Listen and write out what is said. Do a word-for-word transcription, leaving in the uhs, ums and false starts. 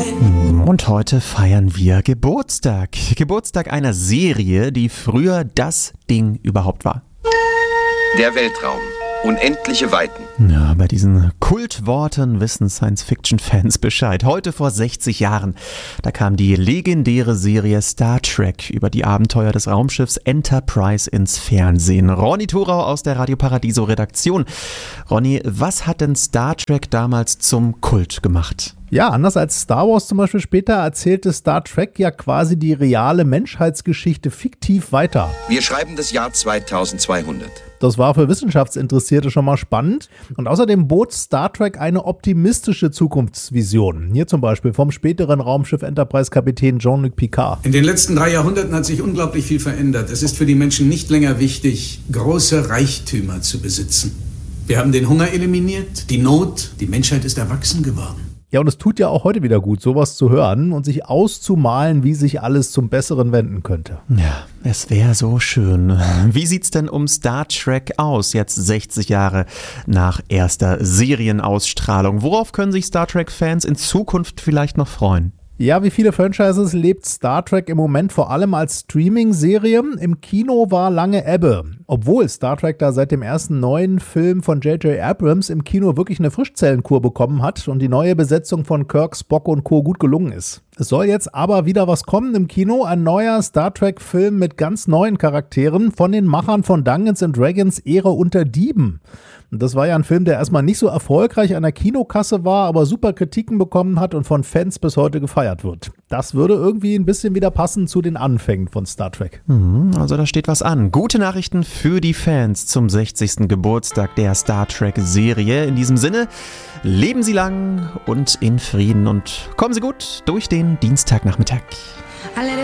Und heute feiern wir Geburtstag. Geburtstag einer Serie, die früher das Ding überhaupt war. Der Weltraum. Unendliche Weiten. Ja, bei diesen Kultworten wissen Science-Fiction-Fans Bescheid. Heute vor sechzig Jahren, da kam die legendäre Serie Star Trek über die Abenteuer des Raumschiffs Enterprise ins Fernsehen. Ronny Thorau aus der Radio Paradiso Redaktion. Ronny, was hat denn Star Trek damals zum Kult gemacht? Ja, anders als Star Wars zum Beispiel später erzählte Star Trek ja quasi die reale Menschheitsgeschichte fiktiv weiter. Wir schreiben das Jahr zweitausendzweihundert. Das war für Wissenschaftsinteressierte schon mal spannend. Und außerdem bot Star Trek eine optimistische Zukunftsvision. Hier zum Beispiel vom späteren Raumschiff Enterprise-Kapitän Jean-Luc Picard. In den letzten drei Jahrhunderten hat sich unglaublich viel verändert. Es ist für die Menschen nicht länger wichtig, große Reichtümer zu besitzen. Wir haben den Hunger eliminiert, die Not, die Menschheit ist erwachsen geworden. Ja, und es tut ja auch heute wieder gut, sowas zu hören und sich auszumalen, wie sich alles zum Besseren wenden könnte. Ja, es wäre so schön. Wie sieht's denn um Star Trek aus, jetzt sechzig Jahre nach erster Serienausstrahlung? Worauf können sich Star Trek-Fans in Zukunft vielleicht noch freuen? Ja, wie viele Franchises lebt Star Trek im Moment vor allem als Streaming-Serie. Im Kino war lange Ebbe. Obwohl Star Trek da seit dem ersten neuen Film von J J Abrams im Kino wirklich eine Frischzellenkur bekommen hat und die neue Besetzung von Kirk, Spock und Co. gut gelungen ist. Es soll jetzt aber wieder was kommen im Kino, ein neuer Star Trek-Film mit ganz neuen Charakteren von den Machern von Dungeons and Dragons Ehre unter Dieben. Und das war ja ein Film, der erstmal nicht so erfolgreich an der Kinokasse war, aber super Kritiken bekommen hat und von Fans bis heute gefeiert wird. Das würde irgendwie ein bisschen wieder passen zu den Anfängen von Star Trek. Also da steht was an. Gute Nachrichten für die Fans zum sechzigsten Geburtstag der Star Trek-Serie. In diesem Sinne, leben Sie lang und in Frieden und kommen Sie gut durch den Dienstagnachmittag.